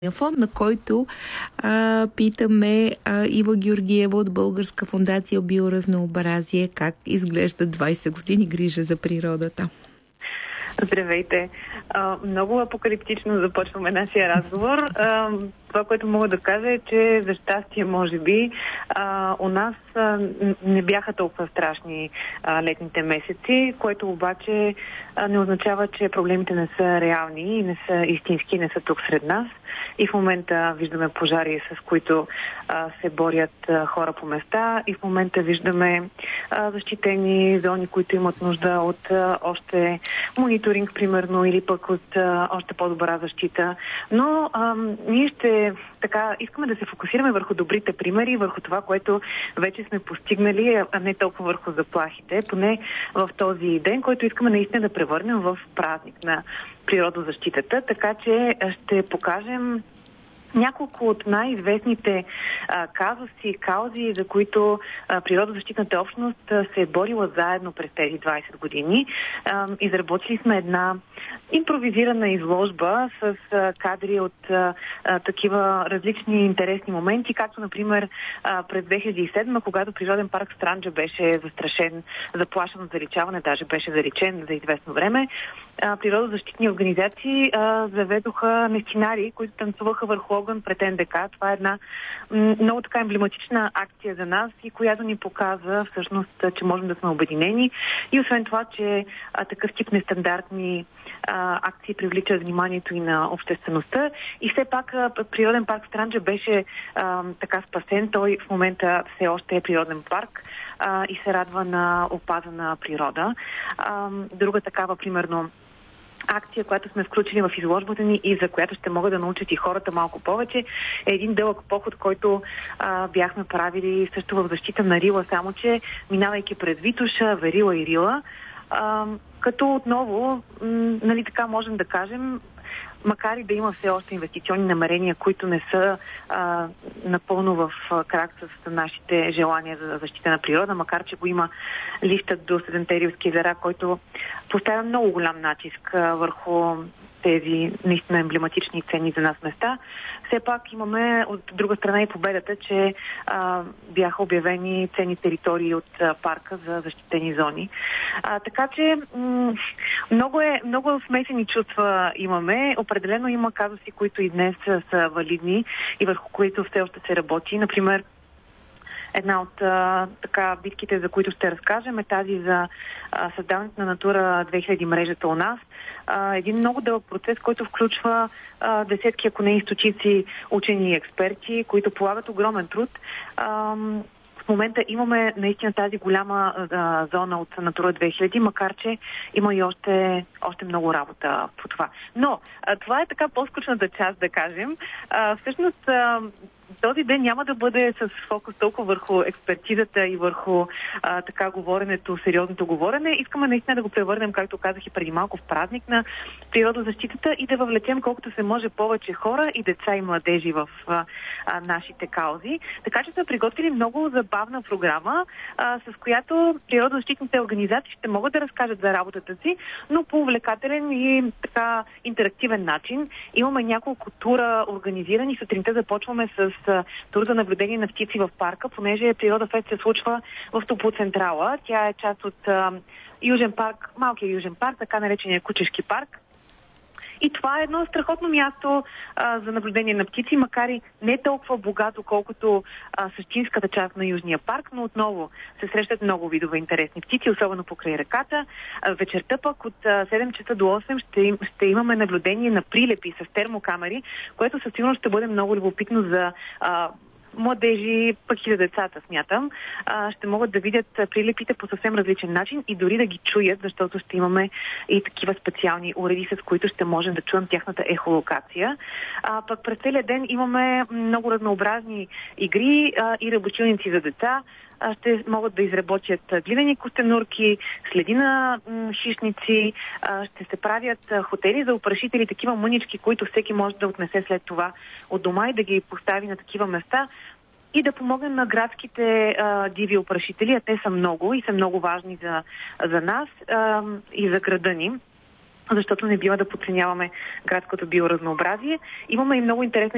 фонд, на който питаме Ива Георгиева от Българска фондация Биоразнообразие как изглежда 20 години грижа за природата. Здравейте! Много апокалиптично започваме нашия разговор. Това, което мога да кажа е, че за щастие, може би, у нас не бяха толкова страшни летните месеци, което обаче не означава, че проблемите не са реални и не са истински, не са тук сред нас. И в момента виждаме пожари, с които се борят хора по места, и в момента виждаме защитени зони, които имат нужда от още мониторинг, примерно, или пък от още по-добра защита. Но ние искаме да се фокусираме върху добрите примери, върху това, което вече сме постигнали, а не толкова върху заплахите, поне в този ден, който искаме наистина да превърнем в празник на природозащитата, така че ще покажем няколко от най-известните казуси, каузи, за които природозащитната общност се е борила заедно през тези 20 години. Изработили сме една импровизирана изложба с кадри от такива различни интересни моменти, както, например, през 2007, когато Природен парк Странджа беше застрашен, заплашен от заличаване, даже беше заличен за известно време. Природозащитни организации заведоха местинари, които танцуваха върху огън пред НДК. Това е една много така емблематична акция за нас и която ни показва всъщност, че можем да сме обединени. И освен това, че такъв тип нестандартни акции привличат вниманието и на обществеността. И все пак Природен парк Странджа беше така спасен. Той в момента все още е природен парк и се радва на опазена природа. Друга такава, примерно, акция, която сме включили в изложбата ни и за която ще могат да научат и хората малко повече, е един дълъг поход, който бяхме правили също в защита на Рила, само че минавайки през Витоша, Верила и Рила, като отново, нали така можем да кажем, макар и да има все още инвестиционни намерения, които не са напълно в крак с нашите желания за защита на природа, макар че го има лифтът до Седемте Рилски езера, който поставя много голям натиск върху тези наистина емблематични и ценни за нас места. Все пак имаме от друга страна и победата, че бяха обявени ценни територии от парка за защитени зони. Така че много смесени чувства имаме. Определено има казуси, които и днес са валидни и върху които все още се работи. Например, една от битките, за които ще разкажем, е тази за създаването на Натура 2000 мрежата у нас. Един много дълъг процес, който включва десетки, ако не и стотици учени и експерти, които полагат огромен труд. В момента имаме наистина тази голяма зона от Натура 2000, макар че има и още много работа по това. Но това е така по-скучната част, да кажем. Всъщност, този ден няма да бъде с фокус толкова върху експертизата и върху говоренето, сериозното говорене. Искаме наистина да го превърнем, както казах и преди малко, в празник на природозащитата и да въвлечем колкото се може повече хора и деца и младежи в нашите каузи. Така че сме приготвили много забавна програма, с която природозащитните организации ще могат да разкажат за работата си, но по увлекателен и така интерактивен начин. Имаме няколко тура организирани. Сутринта започваме с тур за наблюдение на птици в парка, понеже Природа Фест се случва в Топлоцентрала. Тя е част от Южен парк, малкия Южен парк, така наречения Кучешки парк. И това е едно страхотно място за наблюдение на птици, макар и не толкова богато, колкото същинската част на Южния парк, но отново се срещат много видове интересни птици, особено покрай реката. Вечерта пък от 7 часа до 8 ще имаме наблюдение на прилепи с термокамери, което със сигурност ще бъде много любопитно за младежи, пък и за децата, смятам. Ще могат да видят прилепите по съвсем различен начин и дори да ги чуят, защото ще имаме и такива специални уреди, с които ще можем да чуем тяхната ехолокация. Пък през целия ден имаме много разнообразни игри и работилници за деца. Ще могат да изработят глинени костенурки, следи на хищници, ще се правят хотели за опрашители, такива мънички, които всеки може да отнесе след това от дома и да ги постави на такива места и да помогнем на градските диви опрашители, а те са много и са много важни за нас и за града ни, защото не бива да подценяваме градското биоразнообразие. Имаме и много интересна